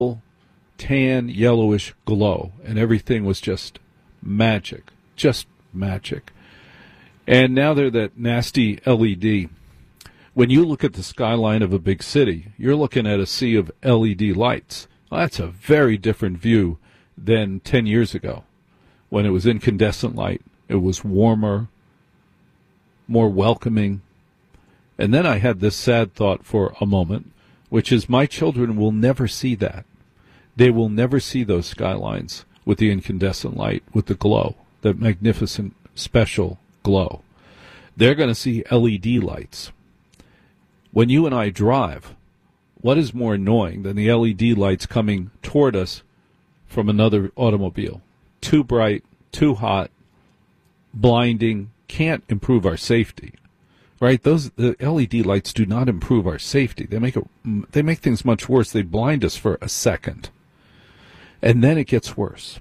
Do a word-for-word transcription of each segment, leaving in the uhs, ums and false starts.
tan, yellowish glow, and everything was just magic, just magic. And now they're that nasty L E D. When you look at the skyline of a big city, you're looking at a sea of L E D lights. Well, that's a very different view than ten years ago when it was incandescent light. It was warmer, more welcoming. And then I had this sad thought for a moment, which is my children will never see that. They will never see those skylines with the incandescent light, with the glow, the magnificent, special glow. They're going to see L E D lights. When you and I drive, what is more annoying than the L E D lights coming toward us from another automobile? Too bright, too hot, blinding, can't improve our safety. Right? Those the L E D lights do not improve our safety. They make it, they make things much worse. They blind us for a second. And then it gets worse.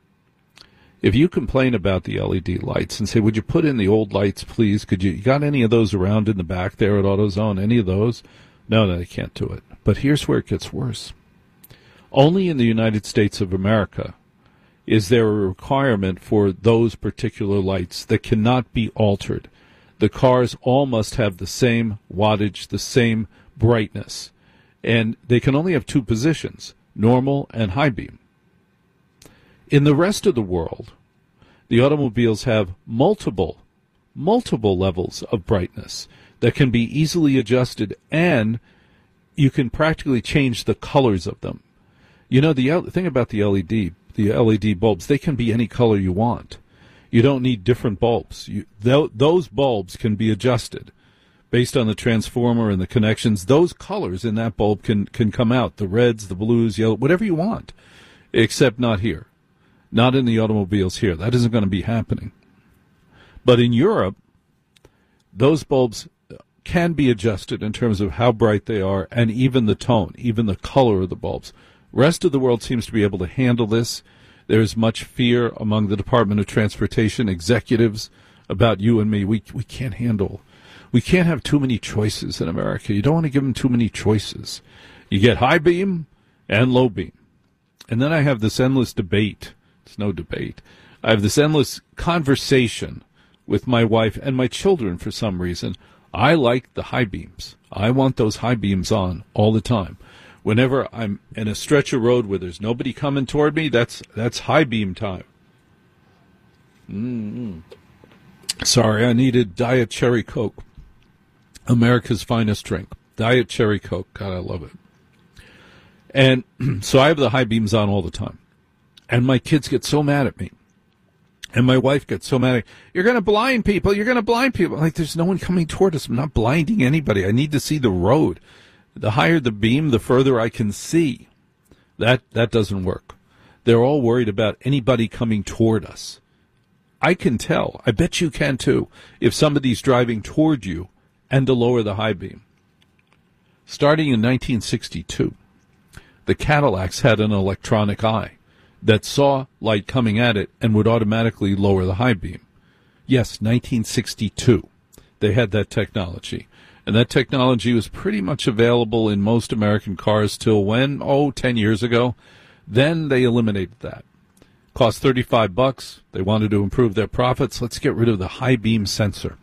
If you complain about the L E D lights and say, would you put in the old lights, please? Could you, you got any of those around in the back there at AutoZone? Any of those? No, no, they can't do it. But here's where it gets worse. Only in the United States of America is there a requirement for those particular lights that cannot be altered. The cars all must have the same wattage, the same brightness. And they can only have two positions, normal and high beam. In the rest of the world, the automobiles have multiple, multiple levels of brightness that can be easily adjusted, and you can practically change the colors of them. You know, the thing about the L E D, the L E D bulbs, they can be any color you want. You don't need different bulbs. You, th- those bulbs can be adjusted based on the transformer and the connections. Those colors in that bulb can, can come out, the reds, the blues, yellow, whatever you want, except not here. Not in the automobiles here. That isn't going to be happening. But in Europe, those bulbs can be adjusted in terms of how bright they are and even the tone, even the color of the bulbs. Rest of the world seems to be able to handle this. There is much fear among the Department of Transportation executives about you and me. We we can't handle. We can't have too many choices in America. You don't want to give them too many choices. You get high beam and low beam. And then I have this endless debate. It's no debate. I have this endless conversation with my wife and my children for some reason. I like the high beams. I want those high beams on all the time. Whenever I'm in a stretch of road where there's nobody coming toward me, that's that's high beam time. Mm-hmm. Sorry, I needed Diet Cherry Coke. America's finest drink. Diet Cherry Coke. God, I love it. And so I have the high beams on all the time. And my kids get so mad at me. And my wife gets so mad at me. You're going to blind people. You're going to blind people. Like, there's no one coming toward us. I'm not blinding anybody. I need to see the road. The higher the beam, the further I can see. That that doesn't work. They're all worried about anybody coming toward us. I can tell. I bet you can too. If somebody's driving toward you and to lower the high beam. Starting in nineteen sixty-two, the Cadillacs had an electronic eye that saw light coming at it and would automatically lower the high beam. Yes, nineteen sixty-two. They had that technology. And that technology was pretty much available in most American cars till when? Oh, ten years ago. Then they eliminated that. Cost thirty-five bucks. They wanted to improve their profits. Let's get rid of the high beam sensor.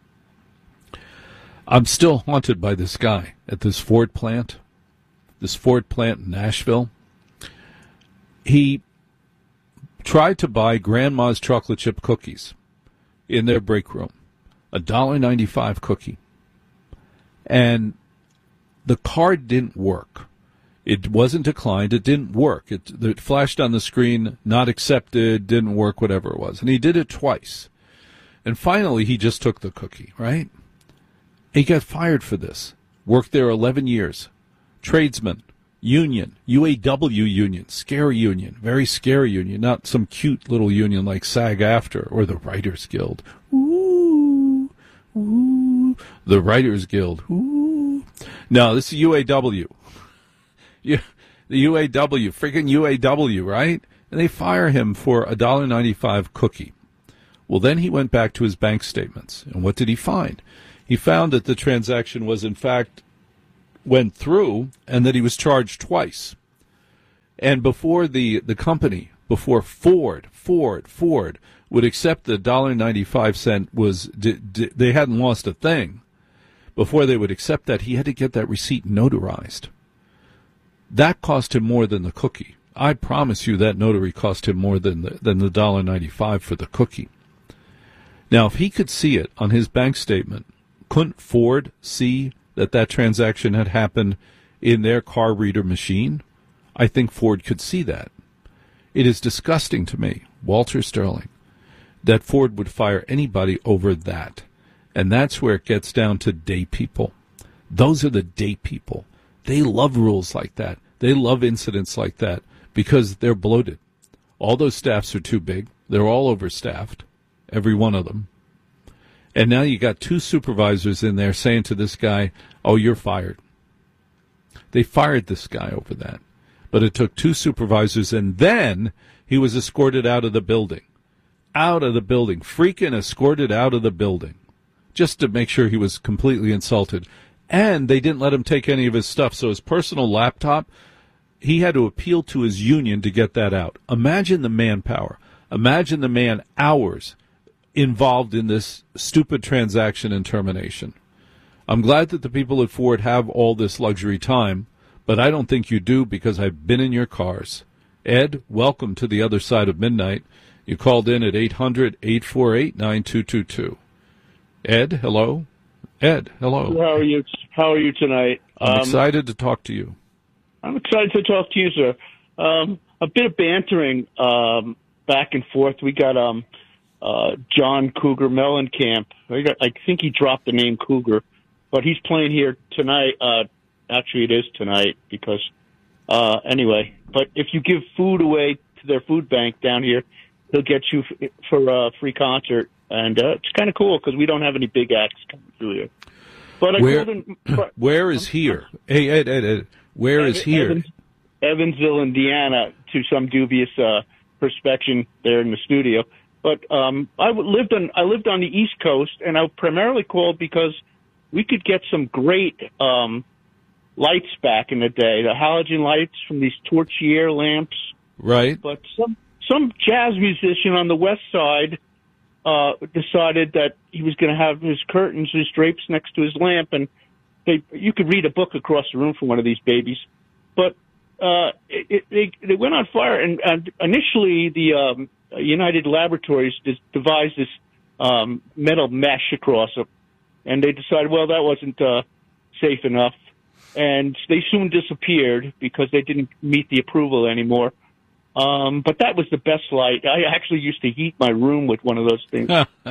I'm still haunted by this guy at this Ford plant, this Ford plant in Nashville. He tried to buy Grandma's chocolate chip cookies in their break room, a one dollar ninety-five cookie. And the card didn't work. It wasn't declined. It didn't work. It, it flashed on the screen, not accepted, didn't work, whatever it was. And he did it twice. And finally, he just took the cookie, right? He got fired for this. Worked there eleven years. Tradesman, union, U A W union, scary union, very scary union, not some cute little union like SAG-AFTRA or the Writers Guild. Ooh, ooh, the Writers Guild. Ooh. No, this is U A W. Yeah, the U A W, freaking U A W, right? And they fire him for a one dollar ninety-five cookie. Well, then he went back to his bank statements. And what did he find? He found that the transaction was, in fact, went through and that he was charged twice. And before the, the company, before Ford, Ford, Ford would accept the one dollar and ninety-five cents was, d- d- they hadn't lost a thing. Before they would accept that, he had to get that receipt notarized. That cost him more than the cookie. I promise you that notary cost him more than the, than the one dollar and ninety-five cents for the cookie. Now, if he could see it on his bank statement, couldn't Ford see that that transaction had happened in their car reader machine? I think Ford could see that. It is disgusting to me, Walter Sterling, that Ford would fire anybody over that. And that's where it gets down to day people. Those are the day people. They love rules like that. They love incidents like that because they're bloated. All those staffs are too big. They're all overstaffed, every one of them. And now you got two supervisors in there saying to this guy, oh, you're fired. They fired this guy over that. But it took two supervisors, and then he was escorted out of the building. Out of the building. Freaking escorted out of the building. Just to make sure he was completely insulted. And they didn't let him take any of his stuff. So his personal laptop, he had to appeal to his union to get that out. Imagine the manpower. Imagine the man hours involved in this stupid transaction and termination. I'm glad that the people at Ford have all this luxury time, but I don't think you do because I've been in your cars. Ed, welcome to the other side of midnight. You called in at eight hundred, eight four eight, nine two two two. Ed, hello. Ed, hello. How are you? How are you tonight? I'm um, excited to talk to you. I'm excited to talk to you, sir. Um, a bit of bantering um, back and forth. We got um, uh, John Cougar Mellencamp. I, got, I think he dropped the name Cougar, but he's playing here tonight. Uh, actually, it is tonight because uh, anyway. But if you give food away to their food bank down here, he'll get you f- for a free concert. And uh, it's kind of cool because we don't have any big acts coming through here. But I where, him, where is here? Hey, Ed, Ed, Ed, where Evan, is here? Evans, Evansville, Indiana, to some dubious uh, perspection there in the studio. But um, I lived on I lived on the East Coast, and I primarily called because we could get some great um, lights back in the day, the halogen lights from these Torchier lamps. Right. But some some jazz musician on the West Side Uh, decided that he was going to have his curtains, his drapes next to his lamp, and they, you could read a book across the room from one of these babies. But uh, it, it, they, they went on fire, and, and initially the um, United Laboratories devised this um, metal mesh across them, and they decided, well, that wasn't uh, safe enough, and they soon disappeared because they didn't meet the approval anymore. Um, but that was the best light. I actually used to heat my room with one of those things.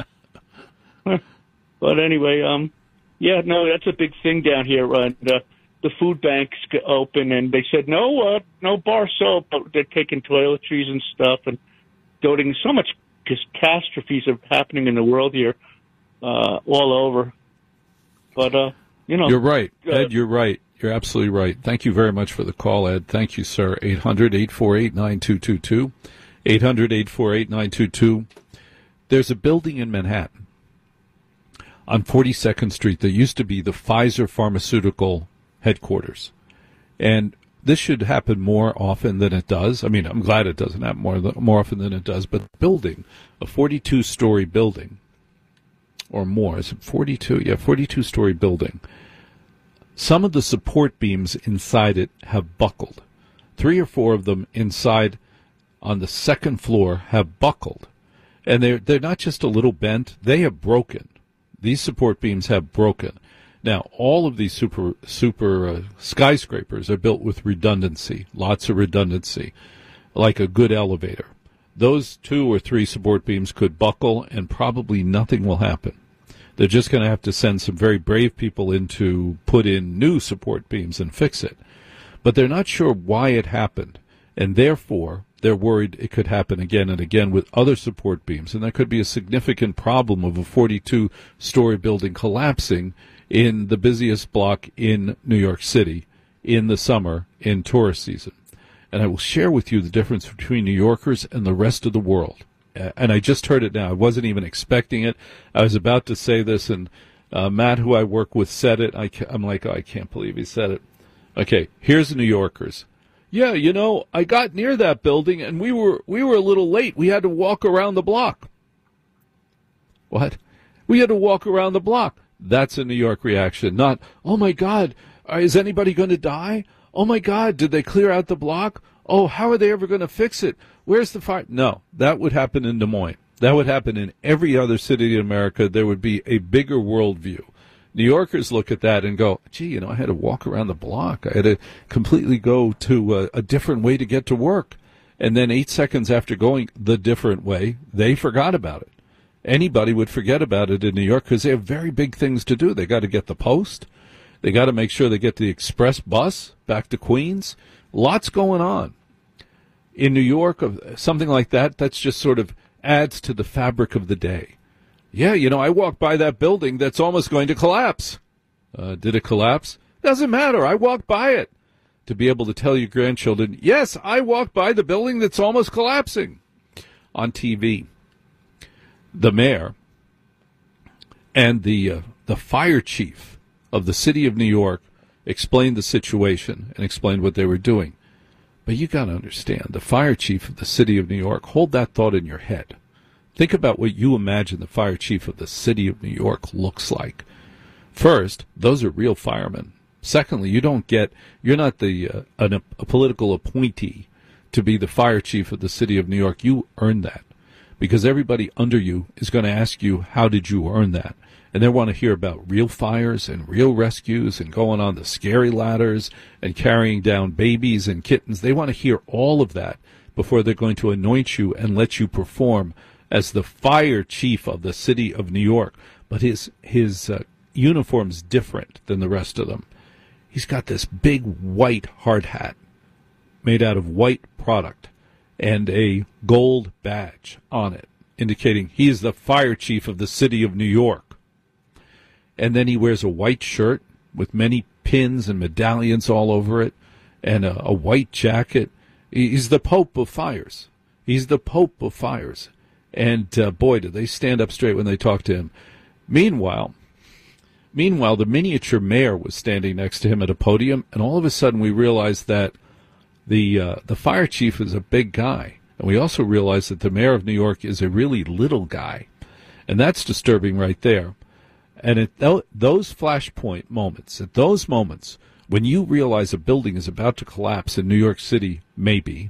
But anyway, um, yeah, no, that's a big thing down here. Uh, the, the food banks open, and they said, no, uh, no bar soap. But they're taking toiletries and stuff and donating. So much catastrophes are happening in the world here, uh, all over. But, uh, you know. You're right, uh, Ed, you're right. You're absolutely right. Thank you very much for the call, Ed. Thank you, sir. eight hundred, eight four eight, nine two two two. eight hundred, eight four eight, nine two two two. There's a building in Manhattan on forty-second Street that used to be the Pfizer Pharmaceutical headquarters. And this should happen more often than it does. I mean, I'm glad it doesn't happen more, more often than it does. But building, a forty-two-story building, or more, is it forty-two? Yeah, forty-two-story building. Some of the support beams inside it have buckled. Three or four of them inside on the second floor have buckled. And they're, they're not just a little bent, they have broken. These support beams have broken. Now, all of these super super uh, skyscrapers are built with redundancy, lots of redundancy, like a good elevator. Those two or three support beams could buckle and probably nothing will happen. They're just going to have to send some very brave people in to put in new support beams and fix it. But they're not sure why it happened, and therefore they're worried it could happen again and again with other support beams, and that could be a significant problem of a forty-two-story building collapsing in the busiest block in New York City in the summer in tourist season. And I will share with you the difference between New Yorkers and the rest of the world. And I just heard it now. I wasn't even expecting it. I was about to say this, and uh, Matt, who I work with, said it. I I'm like, oh, I can't believe he said it. Okay, here's the New Yorkers. Yeah, you know, I got near that building and we were we were a little late. We had to walk around the block. What? We had to walk around the block. That's a New York reaction, not, oh, my God, is anybody going to die? Oh, my God, did they clear out the block? Oh, how are they ever going to fix it? Where's the fire? No, that would happen in Des Moines. That would happen in every other city in America. There would be a bigger worldview. New Yorkers look at that and go, gee, you know, I had to walk around the block. I had to completely go to a, a different way to get to work. And then eight seconds after going the different way, they forgot about it. Anybody would forget about it in New York because they have very big things to do. They got to get the post. They got to make sure they get the express bus back to Queens. Lots going on. In New York, something like that, that's just sort of adds to the fabric of the day. Yeah, you know, I walked by that building that's almost going to collapse. Uh, did it collapse? Doesn't matter. I walked by it. To be able to tell your grandchildren, yes, I walked by the building that's almost collapsing. On T V. The mayor and the uh, the fire chief of the city of New York explained the situation and explained what they were doing. But you got to understand, the fire chief of the city of New York, hold that thought in your head. Think about what you imagine the fire chief of the city of New York looks like. First, those are real firemen. Secondly, you don't get, you're not the uh, an, a political appointee to be the fire chief of the city of New York. You earn that. Because everybody under you is going to ask you, how did you earn that? And they want to hear about real fires and real rescues and going on the scary ladders and carrying down babies and kittens. They want to hear all of that before they're going to anoint you and let you perform as the fire chief of the city of New York. But his his uh, uniform's different than the rest of them. He's got this big white hard hat made out of white product and a gold badge on it, indicating he is the fire chief of the city of New York. And then he wears a white shirt with many pins and medallions all over it, and a, a white jacket. He's the Pope of fires. He's the Pope of fires. And uh, boy, do they stand up straight when they talk to him. Meanwhile, meanwhile, the miniature mayor was standing next to him at a podium, and all of a sudden we realized that The uh, the fire chief is a big guy, and we also realize that the mayor of New York is a really little guy, and that's disturbing right there. And at th- those flashpoint moments, at those moments when you realize a building is about to collapse in New York City, maybe,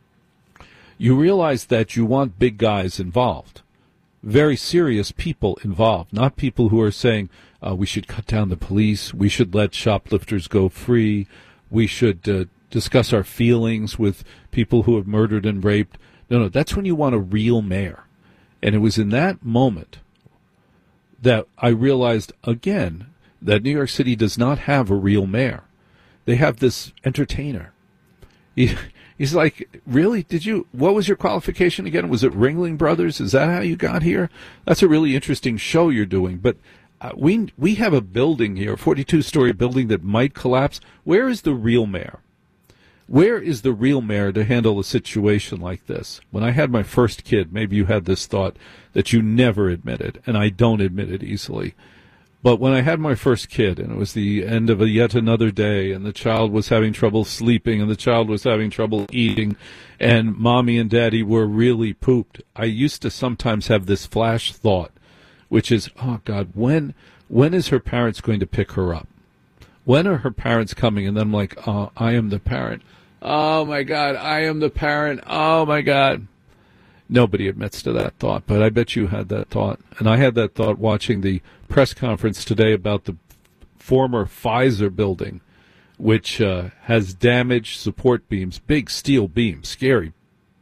you realize that you want big guys involved, very serious people involved, not people who are saying, uh, we should cut down the police, we should let shoplifters go free, we should uh, discuss our feelings with people who have murdered and raped. No, no, that's when you want a real mayor. And it was in that moment that I realized again that New York City does not have a real mayor. They have this entertainer. He, he's like, really? Did you, what was your qualification again? Was it Ringling Brothers? Is that how you got here? That's a really interesting show you're doing. But uh, we we have a building here, a forty-two story building that might collapse. Where is the real mayor? Where is the real mayor to handle a situation like this? When I had my first kid, maybe you had this thought that you never admitted, and I don't admit it easily. But when I had my first kid, and it was the end of a yet another day, and the child was having trouble sleeping, and the child was having trouble eating, and mommy and daddy were really pooped, I used to sometimes have this flash thought, which is, oh, God, when when is her parents going to pick her up? When are her parents coming? And then I'm like, oh, I am the parent. Oh, my God, I am the parent. Oh, my God. Nobody admits to that thought, but I bet you had that thought. And I had that thought watching the press conference today about the former Pfizer building, which uh, has damaged support beams, big steel beams, scary,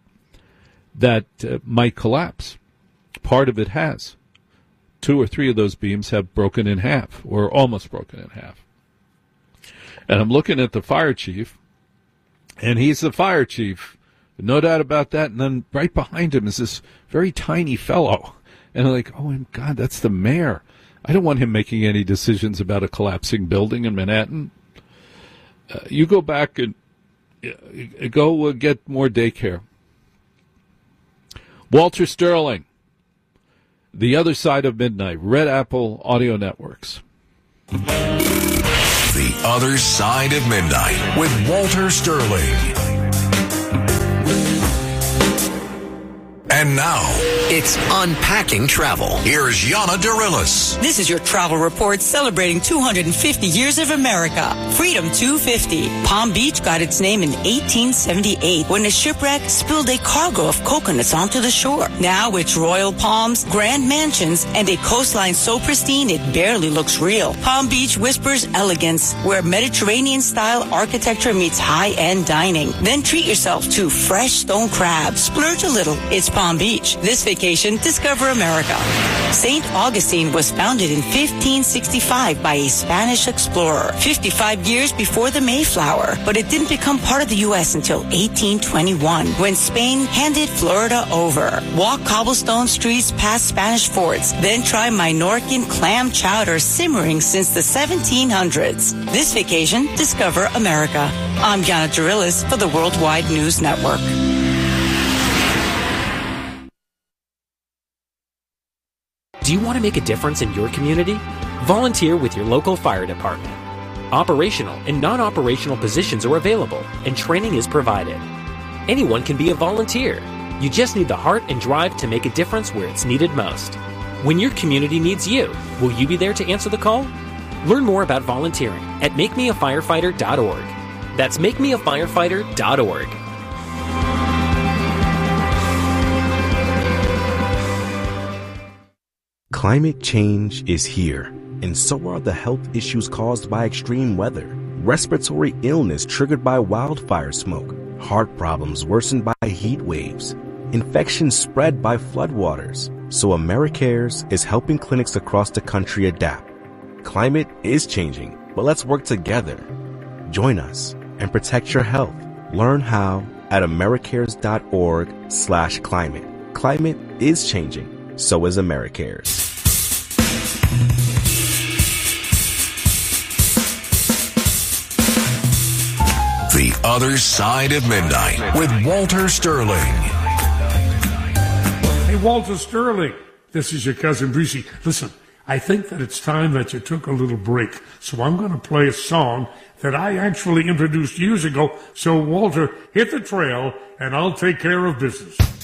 that uh, might collapse. Part of it has. Two or three of those beams have broken in half, or almost broken in half. And I'm looking at the fire chief, and he's the fire chief, no doubt about that. And then right behind him is this very tiny fellow. And I'm like, oh, God, that's the mayor. I don't want him making any decisions about a collapsing building in Manhattan. Uh, you go back and uh, go uh, get more daycare. Walter Sterling, The Other Side of Midnight, Red Apple Audio Networks. The Other Side of Midnight with Walter Sterling. And now, it's Unpacking Travel. Here's Yana Dirilis. This is your travel report celebrating two hundred fifty years of America. Freedom two fifty. Palm Beach got its name in eighteen seventy-eight when a shipwreck spilled a cargo of coconuts onto the shore. Now it's royal palms, grand mansions, and a coastline so pristine it barely looks real. Palm Beach whispers elegance, where Mediterranean-style architecture meets high-end dining. Then treat yourself to fresh stone crabs. Splurge a little. It's Palm Beach. This vacation, discover America. Saint Augustine was founded in fifteen sixty-five by a Spanish explorer, fifty-five years before the Mayflower. But it didn't become part of the U S until eighteen twenty-one, when Spain handed Florida over. Walk cobblestone streets past Spanish forts, then try Minorcan clam chowder simmering since the seventeen hundreds. This vacation, discover America. I'm Yana Dirilis for the Worldwide News Network. Do you want to make a difference in your community? Volunteer with your local fire department. Operational and non-operational positions are available, and training is provided. Anyone can be a volunteer. You just need the heart and drive to make a difference where it's needed most. When your community needs you, will you be there to answer the call? Learn more about volunteering at make me a firefighter dot org. That's make me a firefighter dot org. Climate change is here, and so are the health issues caused by extreme weather. Respiratory illness triggered by wildfire smoke, heart problems worsened by heat waves, infections spread by floodwaters. So AmeriCares is helping clinics across the country adapt. Climate is changing, but let's work together. Join us and protect your health. Learn how at americares dot org slash climate. Climate is changing, so is AmeriCares. The Other Side of Midnight with Walter Sterling. Hey, Walter Sterling, this is your cousin Brucey. Listen, I think that it's time that you took a little break, so I'm going to play a song that I actually introduced years ago. So, Walter, hit the trail, and I'll take care of business.